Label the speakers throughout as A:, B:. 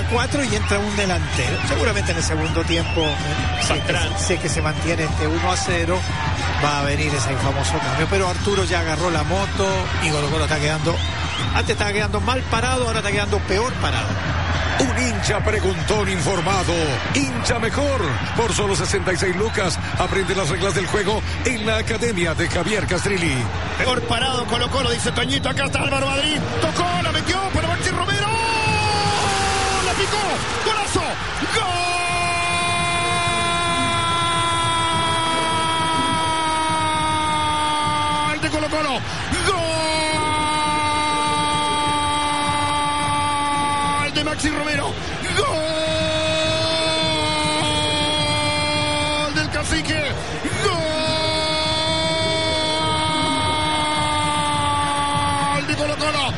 A: 4 y entra un delantero. Seguramente en el segundo tiempo, sé que se mantiene este 1-0, va a venir ese famoso cambio. Pero Arturo ya agarró la moto y Colo-Colo está quedando, antes estaba quedando mal parado, ahora está quedando peor parado.
B: Un hincha preguntón informado, hincha mejor. Por solo 66 lucas, aprende las reglas del juego en la academia de Javier Castrilli.
C: Peor parado Colo-Colo, dice Toñito. Acá está Álvaro Madrid. Tocó, la metió para Maxi Romero. La picó. Golazo. Gol de Colo-Colo. Gol de Maxi Romero. Gol del Cacique. Gol de Colo-Colo.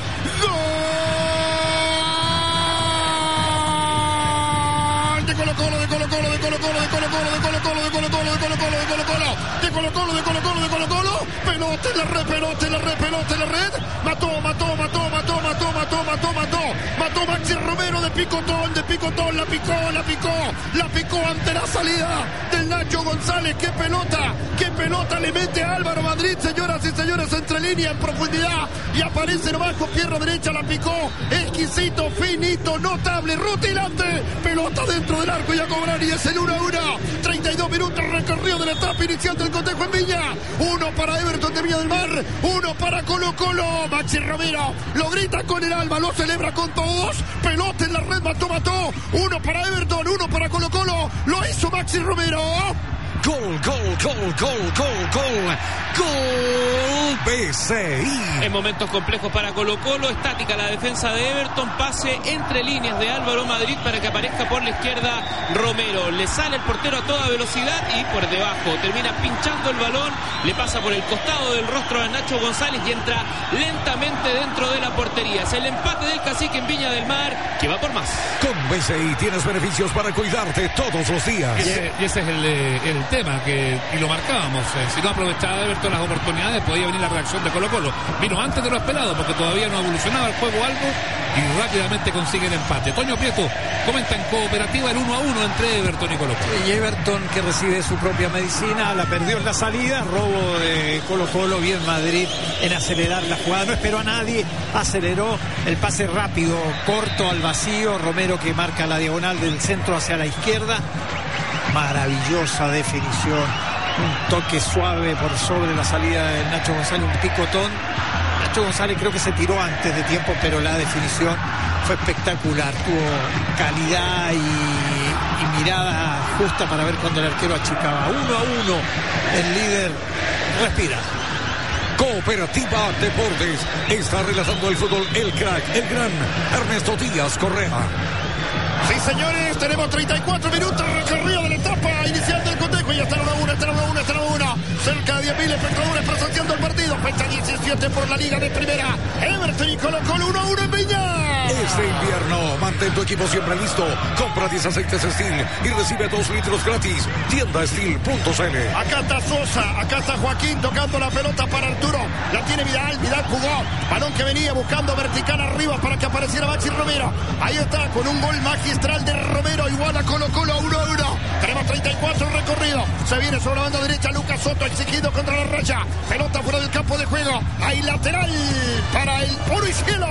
C: Gol de Colo-Colo, de Colo-Colo, de Colo-Colo, de Colo-Colo, de Colo-Colo, de Colo-Colo, de Colo-Colo, de Colo-Colo, de Colo-Colo, de Colo-Colo, de Colo-Colo. Pelota en la red, pelota en la red, pelota en la red. Mató Maxi Romero de picotón, la picó ante la salida del Nacho González. Qué pelota le mete a Álvaro Madrid, señoras y señores, entre línea, en profundidad, y aparece nomás con pierna derecha, la picó, exquisito, finito, notable, rutilante, pelota dentro del arco y a cobrar, y es el 1-1, 32 minutos recorrido de la etapa inicial del cotejo en Viña. 1 para Everton de Viña del Mar, 1 para Colo-Colo. Maxi Romero lo grita con el alma, lo celebra con todos, pelota en la red, mató, 1 para Everton, 1 para Colo-Colo, lo hizo Maxi Romero.
B: Gol BCI.
D: En momentos complejos para Colo-Colo, estática la defensa de Everton, pase entre líneas de Álvaro Madrid para que aparezca por la izquierda Romero. Le sale el portero a toda velocidad y por debajo termina pinchando el balón, le pasa por el costado del rostro a Nacho González y entra lentamente dentro de la portería. Es el empate del Cacique en Viña del Mar, que va por más.
B: Con BCI tienes beneficios para cuidarte todos los días.
E: Y ese es el tema, y lo marcábamos. Si no aprovechaba Everton las oportunidades, podía venir la reacción de Colo-Colo. Vino antes de lo esperado, porque todavía no evolucionaba el juego algo, y rápidamente consigue el empate. Toño Prieto comenta en Cooperativa el 1-1 entre Everton y Colo-Colo.
A: Y Everton, que recibe su propia medicina, la perdió en la salida, robo de Colo-Colo, bien Madrid en acelerar la jugada, no esperó a nadie, aceleró el pase rápido, corto al vacío, Romero que marca la diagonal del centro hacia la izquierda. Maravillosa definición, un toque suave por sobre la salida de Nacho González, un picotón. Nacho González creo que se tiró antes de tiempo, pero la definición fue espectacular, tuvo calidad y mirada justa para ver cuando el arquero achicaba. 1-1, el líder respira.
B: Cooperativa Deportes está relatando el fútbol, el crack, el gran Ernesto Díaz Correa.
C: Sí, señores, tenemos 34 minutos recorrido de la etapa inicial del cotejo y está el 1-1. Cerca de 10.000 espectadores presenciando el partido. Fecha 17 por la Liga de Primera. Everton y Colo-Colo 1-1 en Viña.
B: Este invierno, mantén tu equipo siempre listo. Compra 10 aceites Steel y recibe 2 litros gratis. Tiendasteel.cl.
C: Acá está Sosa, acá está Joaquín tocando la pelota para Arturo. La tiene Vidal jugó. Balón que venía buscando vertical arriba para que apareciera Maxi Romero. Ahí está, con un gol magistral de Romero, igual a Colo-Colo 1-1. Tenemos 34 recorrido. Se viene sobre la banda derecha Lucas Soto, exigido contra la raya. Pelota fuera del campo de juego. Hay lateral para el puro y cielo.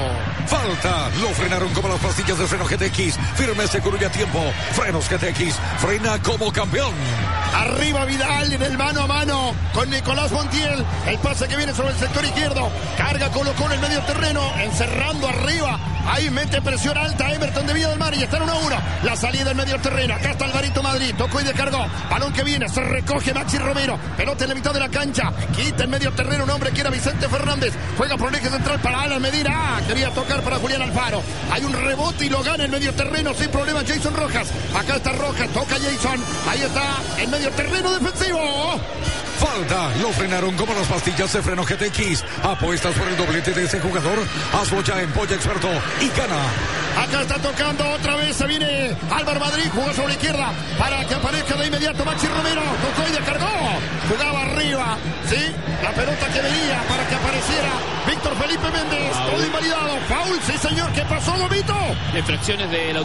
B: Falta, lo frenaron como las pastillas de freno GTX. Firme, seguro y a tiempo. Frenos GTX, frena como campeón.
C: Arriba Vidal en el mano a mano con Nicolás Montiel. El pase que viene sobre el sector izquierdo. Carga Colo-Colo en medio terreno, encerrando arriba. Ahí mete presión alta Everton de Viña del Mar y está en 1-1. La salida en medio terreno. Acá está Alvarito Madrid. Tocó y descargó. Balón que viene. Se recoge Maxi Romero. Pelota en la mitad de la cancha. Quita en medio terreno un hombre que era Vicente Fernández. Juega por el eje central para Alan Medina. Quería tocar para Julián Alfaro. Hay un rebote y lo gana en medio terreno sin problema Jason Rojas. Acá está Rojas. Toca Jason. Ahí está en medio terreno defensivo.
B: Falta, lo frenaron como las pastillas de freno GTX. Apuestas por el doblete de ese jugador. Hazlo ya en Polla Experto y gana.
C: Acá está tocando otra vez. Se viene Álvaro Madrid. Jugó sobre la izquierda para que aparezca de inmediato Maxi Romero. Tocó y descargó. Jugaba arriba. Sí, la pelota que venía para que apareciera Víctor Felipe Méndez. Todo invalidado. Foul, sí señor. ¿Qué pasó, Gomito?
D: Infracciones de la